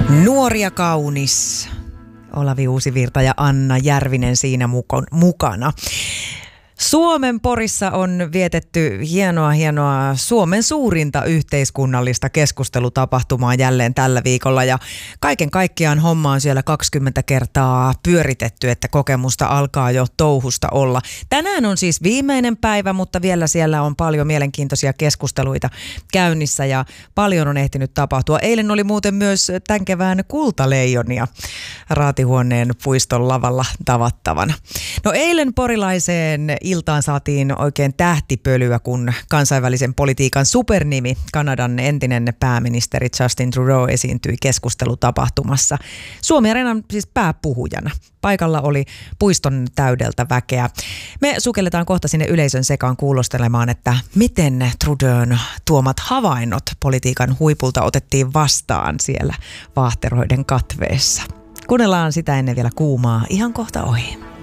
Nuori ja kaunis. Olavi Uusivirta ja Anna Järvinen siinä mukana. Suomen Porissa on vietetty hienoa Suomen suurinta yhteiskunnallista keskustelutapahtumaa jälleen tällä viikolla. Ja kaiken kaikkiaan homma on siellä 20 kertaa pyöritetty, että kokemusta alkaa jo touhusta olla. Tänään on siis viimeinen päivä, mutta vielä siellä on paljon mielenkiintoisia keskusteluita käynnissä ja paljon on ehtinyt tapahtua. Eilen oli muuten myös tämän kevään kultaleijonia Raatihuoneen puiston lavalla tavattavana. No eilen porilaiseen iltaan saatiin oikein tähtipölyä, kun kansainvälisen politiikan supernimi, Kanadan entinen pääministeri Justin Trudeau esiintyi keskustelutapahtumassa. Suomi-areenan siis pääpuhujana. Paikalla oli puiston täydeltä väkeä. Me sukelletaan kohta sinne yleisön sekaan kuulostelemaan, että miten Trudeaun tuomat havainnot politiikan huipulta otettiin vastaan siellä vaahteroiden katveessa. Kuunnellaan sitä ennen vielä kuumaa ihan kohta ohi.